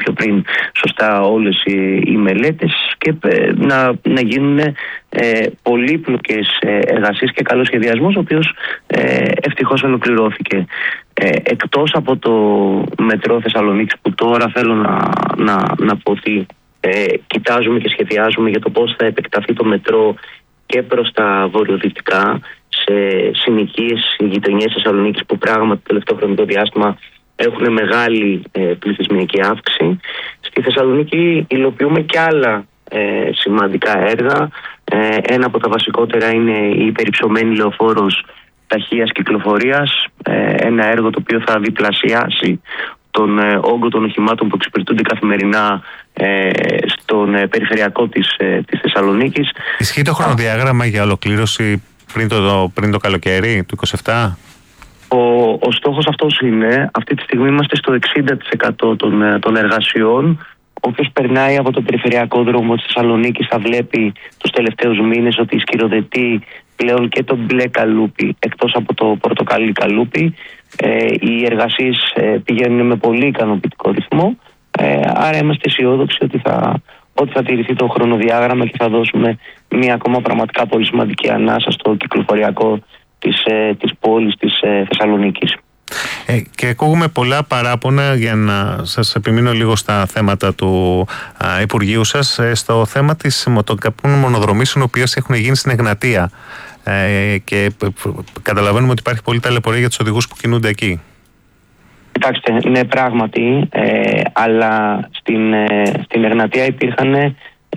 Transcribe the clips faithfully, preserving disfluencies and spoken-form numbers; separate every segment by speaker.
Speaker 1: πιο πριν σωστά όλες οι, οι μελέτες και ε, να, να γίνουν ε, πολύπλοκες εργασίες και καλός σχεδιασμός, ο οποίος ε, ευτυχώς ολοκληρώθηκε. Ε, εκτός από το μετρό Θεσσαλονίκης, που τώρα θέλω να, να, να πω ότι ε, κοιτάζουμε και σχεδιάζουμε για το πώς θα επεκταθεί το μετρό και προς τα βορειοδυτικά, σε συνοικίες γειτονιές Θεσσαλονίκης που πράγματι το τελευταίο χρονικό διάστημα έχουν μεγάλη ε, πληθυσμιακή αύξηση. Στη Θεσσαλονίκη υλοποιούμε και άλλα ε, σημαντικά έργα. Ε, ένα από τα βασικότερα είναι η υπερυψωμένη λεωφόρος ταχείας κυκλοφορίας, ε, ένα έργο το οποίο θα διπλασιάσει τον ε, όγκο των οχημάτων που εξυπηρετούνται καθημερινά ε, στον ε, περιφερειακό της, ε, της Θεσσαλονίκης.
Speaker 2: Ισχύει το χρονοδιάγραμμα για ολοκλήρωση πριν το, πριν το καλοκαίρι του είκοσι επτά?
Speaker 1: Ο, ο στόχος αυτός είναι, αυτή τη στιγμή είμαστε στο εξήντα τοις εκατό των, των εργασιών. Όποιος περνάει από το περιφερειακό δρόμο της Θεσσαλονίκης θα βλέπει τους τελευταίους μήνες ότι σκυροδετεί πλέον και το μπλε καλούπι εκτός από το πορτοκαλί καλούπι. Ε, οι εργασίες ε, πηγαίνουν με πολύ ικανοποιητικό ρυθμό, ε, άρα είμαστε αισιόδοξοι ότι θα, ότι θα τηρηθεί το χρονοδιάγραμμα και θα δώσουμε μια ακόμα πραγματικά πολύ σημαντική ανάσα στο κυκλοφοριακό της, ε, της πόλης της ε, Θεσσαλονίκης.
Speaker 2: Ε, και ακούγουμε πολλά παράπονα, για να σας επιμείνω λίγο στα θέματα του α, Υπουργείου σας, ε, στο θέμα της, των καπνών μονοδρομήσεων, οι οποίες έχουν γίνει στην Εγνατία. Ε, και καταλαβαίνουμε ότι υπάρχει πολύ ταλαιπωρία για τους οδηγούς που κινούνται εκεί.
Speaker 1: Κοιτάξτε, ναι, πράγματι, ε, αλλά στην, ε, στην Εγνατία υπήρχαν ε,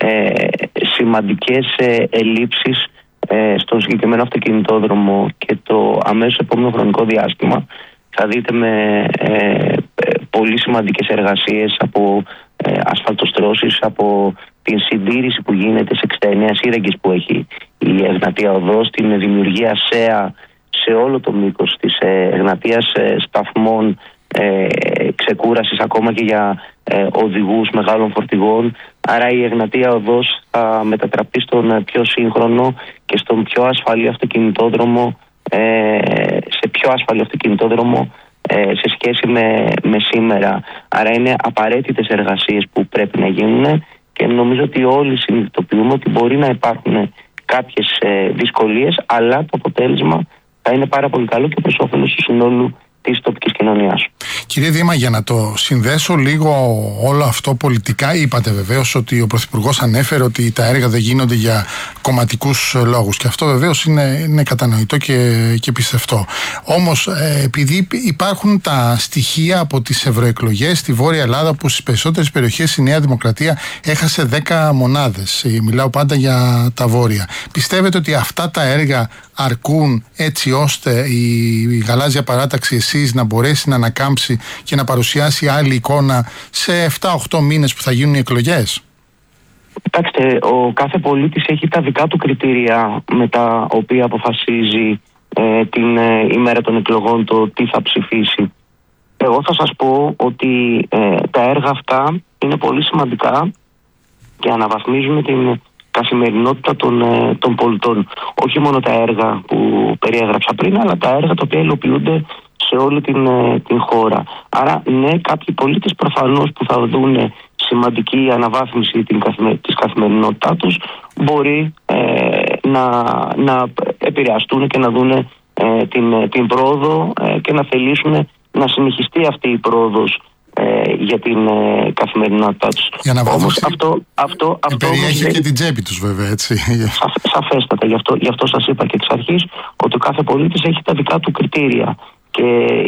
Speaker 1: σημαντικές ε, ελλείψεις ε, στον συγκεκριμένο αυτοκινητόδρομο, και το αμέσως επόμενο χρονικό διάστημα θα δείτε με ε, πολύ σημαντικές εργασίες από ε, ασφαλτοστρώσεις, από την συντήρηση που γίνεται σε εξήντα εννέα σύραγγες που έχει η Εγνατία Οδός, την δημιουργία ΣΕΑ σε όλο το μήκος της Εγνατίας, ε, σταθμών ε, ξεκούρασης ακόμα και για ε, οδηγούς μεγάλων φορτηγών. Άρα η Εγνατία Οδός θα μετατραπεί στον πιο σύγχρονο και στον πιο ασφαλή αυτοκινητόδρομο, ε, σε πιο ασφαλή αυτοκινητόδρομο ε, σε σχέση με, με σήμερα. Άρα είναι απαραίτητες εργασίες που πρέπει να γίνουν και νομίζω ότι όλοι συνειδητοποιούμε ότι μπορεί να υπάρχουν κάποιες ε, δυσκολίες, αλλά το αποτέλεσμα θα είναι πάρα πολύ καλό και προς όφελος του συνόλου της τοπικής κοινωνίας.
Speaker 3: Κύριε Δήμα, για να το συνδέσω λίγο όλο αυτό πολιτικά, είπατε βεβαίως ότι ο Πρωθυπουργός ανέφερε ότι τα έργα δεν γίνονται για κομματικούς λόγους, και αυτό βεβαίως είναι, είναι κατανοητό και, και πιστευτό. Όμως ε, επειδή υπάρχουν τα στοιχεία από τις ευρωεκλογές στη Βόρεια Ελλάδα, που στις περισσότερες περιοχές η Νέα Δημοκρατία έχασε δέκα μονάδες, μιλάω πάντα για τα βόρεια, πιστεύετε ότι αυτά τα έργα αρκούν έτσι ώστε η γαλάζια παράταξη εσείς να μπορέσει να ανακάμψει και να παρουσιάσει άλλη εικόνα σε επτά οχτώ μήνες που θα γίνουν οι εκλογές?
Speaker 1: Κοιτάξτε, ο κάθε πολίτης έχει τα δικά του κριτήρια με τα οποία αποφασίζει ε, την ε, ημέρα των εκλογών το τι θα ψηφίσει. Εγώ θα σας πω ότι ε, τα έργα αυτά είναι πολύ σημαντικά και αναβαθμίζουν την καθημερινότητα των, ε, των πολιτών. Όχι μόνο τα έργα που περιέγραψα πριν, αλλά τα έργα τα οποία υλοποιούνται σε όλη την, ε, την χώρα. Άρα, ναι, κάποιοι πολίτες προφανώς που θα δουν σημαντική αναβάθμιση την καθημε, της καθημερινότητά τους μπορεί ε, να, να επηρεαστούν και να δουν ε, την, την πρόοδο ε, και να θελήσουν να συνεχιστεί αυτή η πρόοδος Ε, για την ε, καθημερινότητά τους.
Speaker 3: Όμως
Speaker 1: αυτό, αυτό, αυτό
Speaker 3: περιέχει όμως, και την τσέπη τους βέβαια, έτσι.
Speaker 1: Σα, σαφέστατα, γι' αυτό, γι' αυτό σας είπα και εξ αρχής ότι ο κάθε πολίτης έχει τα δικά του κριτήρια και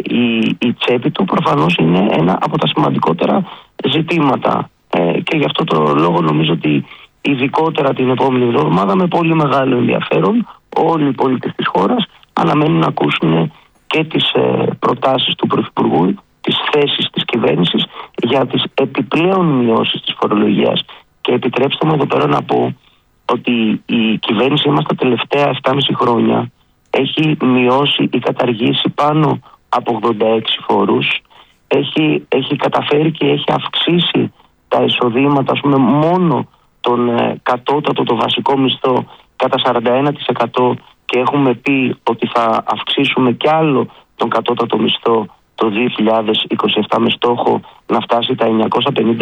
Speaker 1: η, η τσέπη του προφανώς είναι ένα από τα σημαντικότερα ζητήματα ε, και γι' αυτό το λόγο νομίζω ότι ειδικότερα την επόμενη εβδομάδα με πολύ μεγάλο ενδιαφέρον όλοι οι πολίτες της χώρας αναμένουν να ακούσουν και τις ε, προτάσεις του Πρωθυπουργού, τις θέσεις της κυβέρνησης για τις επιπλέον μειώσεις της φορολογίας. Και επιτρέψτε μου εδώ πέρα να πω ότι η κυβέρνησή μας τα τελευταία επτά και μισό χρόνια έχει μειώσει ή καταργήσει πάνω από ογδόντα έξι φόρους, έχει, έχει καταφέρει και έχει αυξήσει τα εισοδήματα, ας πούμε, μόνο τον ε, κατώτατο, το βασικό μισθό κατά σαράντα ένα τοις εκατό, και έχουμε πει ότι θα αυξήσουμε κι άλλο τον κατώτατο μισθό το δύο χιλιάδες είκοσι επτά με στόχο να φτάσει τα εννιακόσια πενήντα